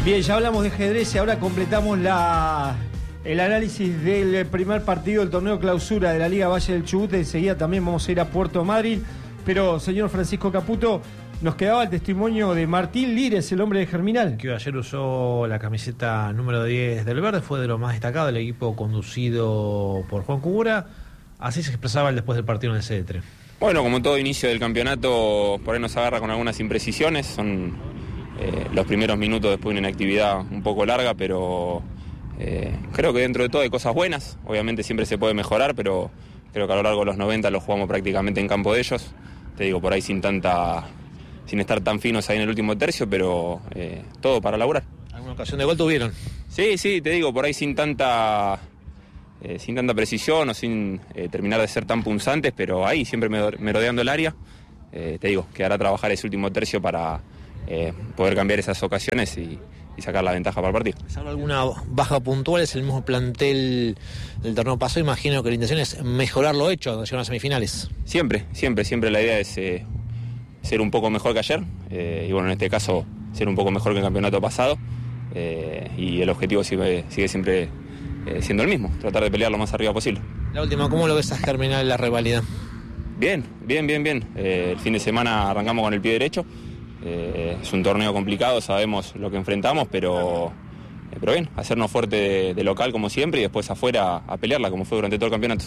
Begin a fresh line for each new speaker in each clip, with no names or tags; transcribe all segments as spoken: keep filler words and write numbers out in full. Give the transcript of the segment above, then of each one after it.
Bien, ya hablamos de ajedrez y ahora completamos la, el análisis del primer partido del torneo clausura de la Liga Valle del Chubut. Enseguida también vamos a ir a Puerto Madryn. Pero, señor Francisco Caputo, nos quedaba el testimonio de Martín Lires, el hombre de Germinal.
Que ayer usó la camiseta número diez del verde, fue de lo más destacado del equipo conducido por Juan Cubura. Así se expresaba él después del partido en el C D tres.
Bueno, como todo inicio del campeonato, por ahí nos agarra con algunas imprecisiones. Son eh, los primeros minutos después de una actividad un poco larga, pero eh, creo que dentro de todo hay cosas buenas. Obviamente siempre se puede mejorar, pero creo que a lo largo de los noventa lo jugamos prácticamente en campo de ellos. Te digo, por ahí sin tanta, sin estar tan finos ahí en el último tercio, pero eh, todo para laburar.
¿Alguna ocasión de gol tuvieron?
Sí, sí, te digo, por ahí sin tanta... Eh, sin tanta precisión o sin eh, terminar de ser tan punzantes, pero ahí siempre merodeando el área. Eh, te digo, quedará a trabajar ese último tercio para eh, poder cambiar esas ocasiones y, y sacar la ventaja para el partido.
¿Salvo alguna baja puntual? Es el mismo plantel del torneo pasado. Imagino que la intención es mejorar lo hecho cuando llegan a semifinales.
Siempre, siempre, siempre la idea es eh, ser un poco mejor que ayer. Eh, y bueno, en este caso, ser un poco mejor que el campeonato pasado. Eh, y el objetivo sigue, sigue siempre... Eh, siendo el mismo, tratar de pelear lo más arriba posible.
La última, ¿cómo lo ves a Germinal en la rivalidad?
Bien, bien, bien, bien. Eh, el fin de semana arrancamos con el pie derecho. Eh, es un torneo complicado, sabemos lo que enfrentamos, pero, eh, pero bien, hacernos fuerte de, de local como siempre y después afuera a pelearla como fue durante todo el campeonato.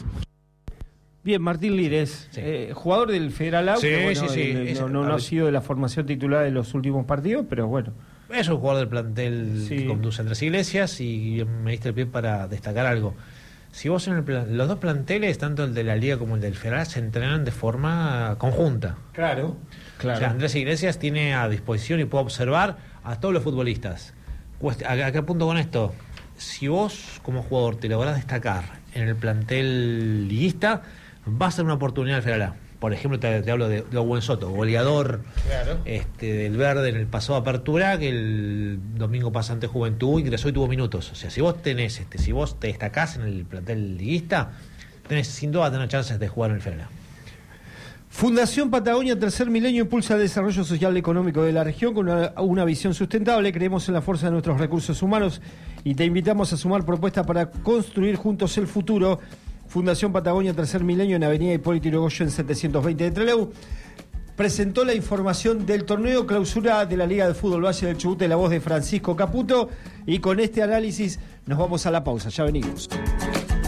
Bien, Martín Lires, sí. eh, jugador del Federal A,
sí,
bueno,
sí, sí.
El,
Es,
no, no, no ha sido de la formación titular de los últimos partidos, pero bueno.
Es un jugador del plantel sí. que conduce a Andrés Iglesias y me diste el pie para destacar algo. Si vos en el plan, los dos planteles, tanto el de la Liga como el del Federal, se entrenan de forma conjunta.
Claro, claro.
O sea, Andrés Iglesias tiene a disposición y puede observar a todos los futbolistas. ¿A qué punto con esto? Si vos como jugador te lográs destacar en el plantel liguista, va a ser una oportunidad al Federal A. Por ejemplo, te, te hablo de, de Owen Soto, goleador claro. este, del verde en el pasado de apertura, que el domingo pasante Juventud ingresó y tuvo minutos. O sea, si vos tenés, este, si vos te destacás en el plantel liguista, tenés sin duda tener chances de jugar en el Federal.
Fundación Patagonia Tercer Milenio impulsa el desarrollo social y económico de la región con una, una visión sustentable. Creemos en la fuerza de nuestros recursos humanos y te invitamos a sumar propuestas para construir juntos el futuro. Fundación Patagonia Tercer Milenio en Avenida Hipólito Yrigoyen setecientos veinte de Trelew presentó la información del torneo clausura de la Liga de Fútbol Valle del Chubut en la voz de Francisco Caputo, y con este análisis nos vamos a la pausa, ya venimos.